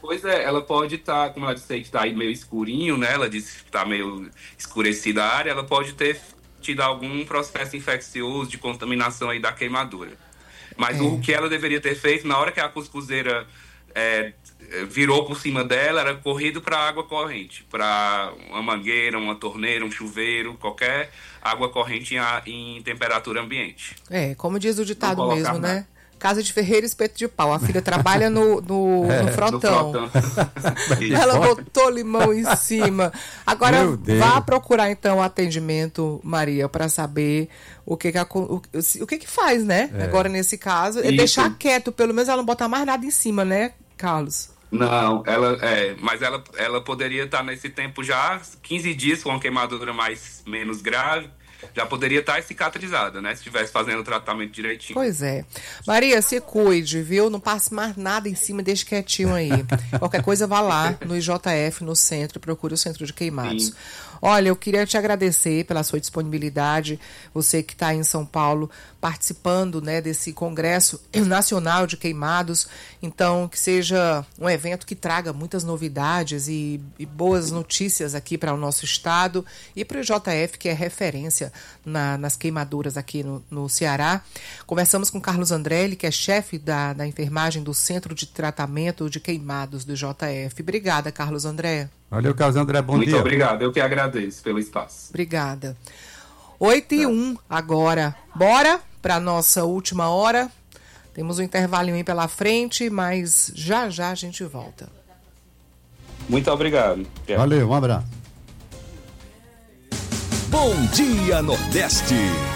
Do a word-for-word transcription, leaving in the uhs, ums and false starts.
Pois é, ela pode estar, como ela disse que está aí meio escurinho, né? Ela disse que está meio escurecida a área, ela pode ter tido algum processo infeccioso de contaminação aí da queimadura. Mas É. o que ela deveria ter feito, na hora que a cuscuzeira é, virou por cima dela, era corrido para água corrente, para uma mangueira, uma torneira, um chuveiro, qualquer água corrente em, em temperatura ambiente. É, como diz o ditado colocar mesmo, nada. né? Casa de ferreiro, espeto de pau. A filha trabalha no, no, É, no No frotão. frotão. Ela botou limão em cima. Agora, Meu Deus. vá procurar, então, o atendimento, Maria, para saber o que que, a- o, o que que faz, né? É. Agora, nesse caso, é Isso. deixar quieto. Pelo menos ela não botar mais nada em cima, né, Carlos? Não, ela é, mas ela, ela poderia estar nesse tempo já, quinze dias com uma queimadura mais menos grave, já poderia estar cicatrizada, né? Se estivesse fazendo o tratamento direitinho. Pois é. Maria, se cuide, viu? Não passe mais nada em cima, deixe quietinho aí. Qualquer coisa, vá lá no I J F, no centro, e procure o Centro de Queimados. Sim. Olha, eu queria te agradecer pela sua disponibilidade, você que está em São Paulo participando, né, desse Congresso Nacional de Queimados. Então, que seja um evento que traga muitas novidades e, e boas notícias aqui para o nosso estado e para o I J F, que é referência na- nas queimaduras aqui no, no Ceará. Conversamos com Carlos Andrelli, que é chefe da, da enfermagem do Centro de Tratamento de Queimados do I J F. Obrigada, Carlos André. Valeu, Carlos André, bom Muito dia. obrigado, eu que agradeço pelo espaço. Obrigada. oito e um agora. Bora para nossa última hora. Temos um intervalinho aí pela frente, mas já já a gente volta. Muito obrigado. Valeu, um abraço. Bom Dia Nordeste.